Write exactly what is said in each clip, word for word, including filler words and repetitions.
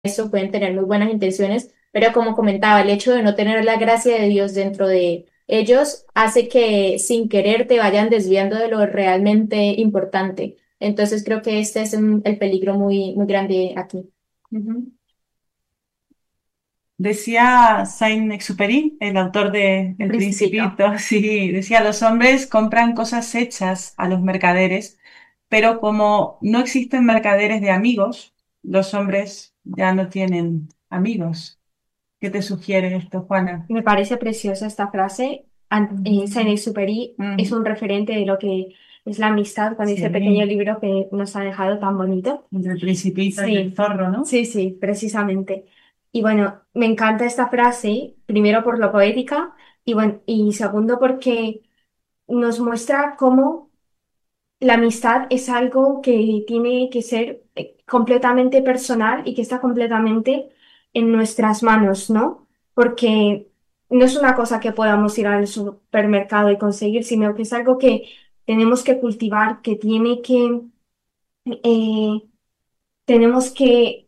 eso, pueden tener muy buenas intenciones, pero como comentaba, el hecho de no tener la gracia de Dios dentro de ellos hace que sin querer te vayan desviando de lo realmente importante. Entonces creo que este es un- el peligro muy, muy grande aquí. Ujú. Decía Saint-Exupéry, el autor de El El Principito. Principito, sí, decía, los hombres compran cosas hechas a los mercaderes, pero como no existen mercaderes de amigos, los hombres ya no tienen amigos. ¿Qué te sugiere esto, Juana? Me parece preciosa esta frase. An- eh, Saint-Exupéry es Mm, un referente de lo que es la amistad con ese pequeño sí, libro que nos ha dejado tan bonito. entre el Principito y el Sí, zorro, ¿no? sí, sí, precisamente. Y bueno, me encanta esta frase, primero por lo poética y bueno, y segundo porque nos muestra cómo la amistad es algo que tiene que ser eh, completamente personal y que está completamente en nuestras manos, ¿no? Porque no es una cosa que podamos ir al supermercado y conseguir, sino que es algo que tenemos que cultivar, que tiene que, eh, tenemos que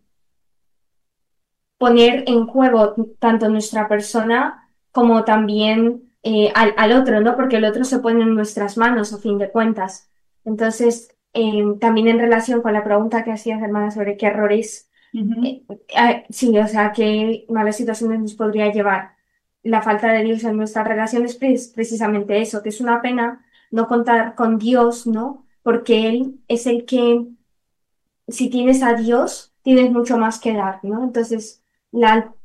poner en juego tanto nuestra persona como también eh, al, al otro, ¿no? Porque el otro se pone en nuestras manos a fin de cuentas. Entonces, eh, también en relación con la pregunta que hacías, hermana, sobre qué errores, Ujú. eh, eh, sí, o sea, qué malas situaciones nos podría llevar la falta de Dios en nuestras relaciones, es precisamente eso, que es una pena no contar con Dios, ¿no? Porque Él es el que si tienes a Dios, tienes mucho más que dar, ¿no? Entonces, la,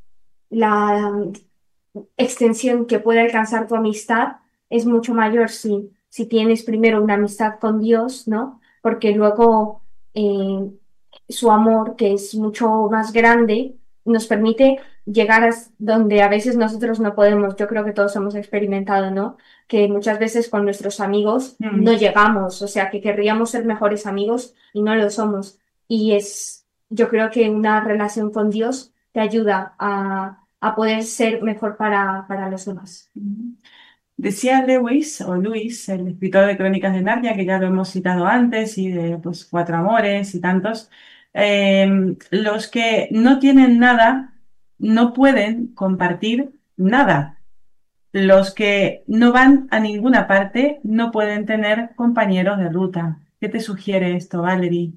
la um, extensión que puede alcanzar tu amistad es mucho mayor si, si tienes primero una amistad con Dios, ¿no? Porque luego eh, su amor, que es mucho más grande, nos permite llegar a s- donde a veces nosotros no podemos. Yo creo que todos hemos experimentado, ¿no? Que muchas veces con nuestros amigos no Mm. llegamos, o sea, que querríamos ser mejores amigos y no lo somos. Y es, yo creo que una relación con Dios te ayuda a, a poder ser mejor para, para los demás. Ujú. Decía Lewis, o Luis, el escritor de Crónicas de Narnia, que ya lo hemos citado antes, y de pues, Cuatro Amores y tantos, eh, los que no tienen nada no pueden compartir nada. Los que no van a ninguna parte no pueden tener compañeros de ruta. ¿Qué te sugiere esto, Valerie?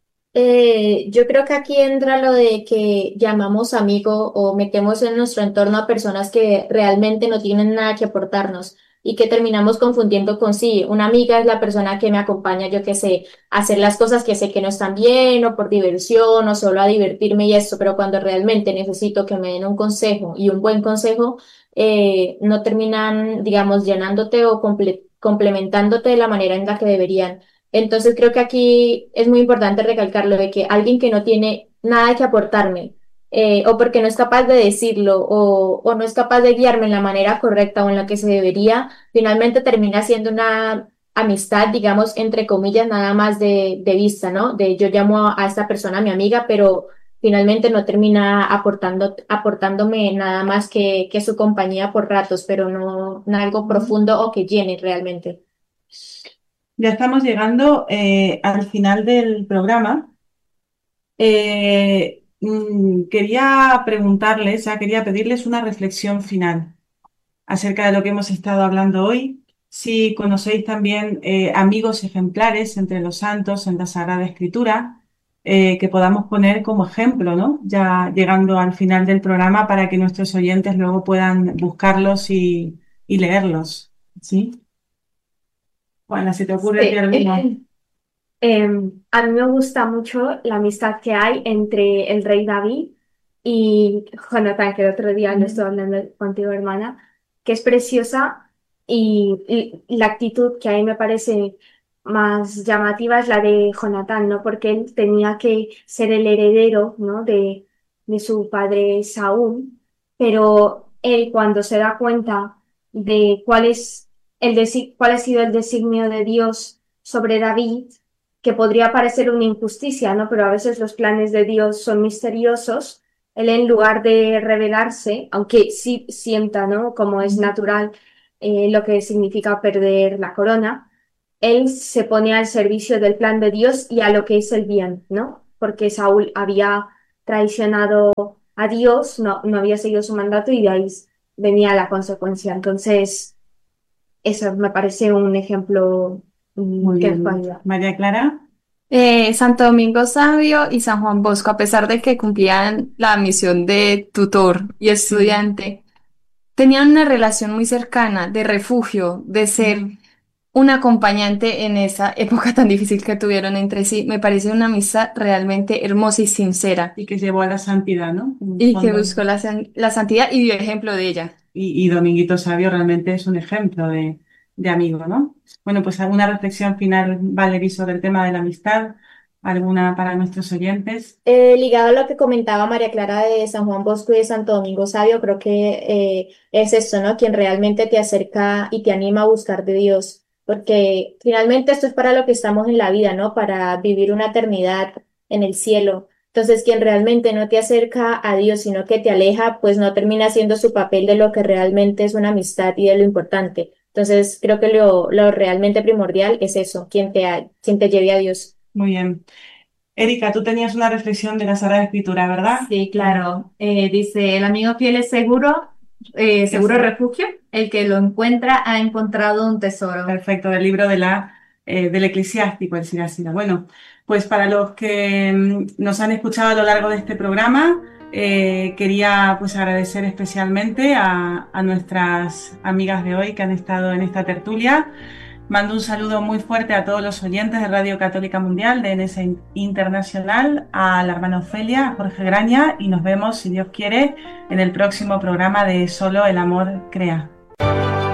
Eh, yo creo que aquí entra lo de que llamamos amigo o metemos en nuestro entorno a personas que realmente no tienen nada que aportarnos y que terminamos confundiendo con sí, una amiga es la persona que me acompaña, yo qué sé, a hacer las cosas que sé que no están bien o por diversión o solo a divertirme y eso, pero cuando realmente necesito que me den un consejo y un buen consejo, eh, no terminan, digamos, llenándote o comple- complementándote de la manera en la que deberían. Entonces creo que aquí es muy importante recalcarlo de que alguien que no tiene nada que aportarme, eh, o porque no es capaz de decirlo, o, o no es capaz de guiarme en la manera correcta o en la que se debería, finalmente termina siendo una amistad, digamos, entre comillas, nada más de, de vista, ¿no? De yo llamo a, a esta persona mi amiga, pero finalmente no termina aportando, aportándome nada más que, que su compañía por ratos, pero no, no algo Ujú. profundo o que llene realmente. Ya estamos llegando eh, al final del programa. Eh, mm, quería preguntarles, ya quería pedirles una reflexión final acerca de lo que hemos estado hablando hoy. Si conocéis también eh, amigos ejemplares entre los santos en la Sagrada Escritura, eh, que podamos poner como ejemplo, ¿no? Ya llegando al final del programa para que nuestros oyentes luego puedan buscarlos y, y leerlos. ¿Sí? Juana, ¿se te ocurre a ti Sí. alguno? Em, a mí me gusta mucho la amistad que hay entre el rey David y Jonathan, que el otro día lo estuve hablando contigo, hermana, que es preciosa y, y la actitud que a mí me parece más llamativa es la de Jonathan, ¿no? Porque él tenía que ser el heredero, ¿no? De, de su padre Saúl, pero él cuando se da cuenta de cuál es el desi- cuál ha sido el designio de Dios sobre David, que podría parecer una injusticia, ¿no? Pero a veces los planes de Dios son misteriosos. Él en lugar de rebelarse, aunque sí sienta, ¿no? Como es natural eh, lo que significa perder la corona, él se pone al servicio del plan de Dios y a lo que es el bien, ¿no? Porque Saúl había traicionado a Dios, no, no había seguido su mandato y de ahí venía la consecuencia. Entonces, eso me parece un ejemplo mm, Muy que nos puede bien. ayudar. María Clara. Eh, Santo Domingo Sabio y San Juan Bosco, a pesar de que cumplían la misión de tutor y Sí. estudiante, tenían una relación muy cercana, de refugio, de ser Ujú. un acompañante en esa época tan difícil que tuvieron entre sí. Me parece una amistad realmente hermosa y sincera, Y que llevó a la santidad, ¿no? En el y que fondo. buscó la, san- la santidad y dio ejemplo de ella. Y, y Dominguito Sabio realmente es un ejemplo de, de amigo, ¿no? Bueno, pues alguna reflexión final, Valerie, sobre el tema de la amistad, alguna para nuestros oyentes. Eh, ligado a lo que comentaba María Clara de San Juan Bosco y de Santo Domingo Sabio, creo que eh, es esto, ¿no? Quien realmente te acerca y te anima a buscar de Dios, porque finalmente esto es para lo que estamos en la vida, ¿no? Para vivir una eternidad en el cielo. Entonces, quien realmente no te acerca a Dios, sino que te aleja, pues no termina haciendo su papel de lo que realmente es una amistad y de lo importante. Entonces, creo que lo, lo realmente primordial es eso, quien te, ha- quien te lleve a Dios. Muy bien. Erika, tú tenías una reflexión de la Sagrada Escritura, ¿verdad? Sí, claro. Eh, dice, el amigo fiel es seguro, eh, seguro Eso. refugio. El que lo encuentra ha encontrado un tesoro. Perfecto, del libro de la, eh, del eclesiástico, el Siracida. Bueno, pues para los que mm, nos han escuchado a lo largo de este programa, eh, quería pues agradecer especialmente a, a nuestras amigas de hoy que han estado en esta tertulia. Mando un saludo muy fuerte a todos los oyentes de Radio Católica Mundial, de N S Internacional, a la hermana Ofelia, a Jorge Graña, y nos vemos, si Dios quiere, en el próximo programa de Solo el Amor Crea.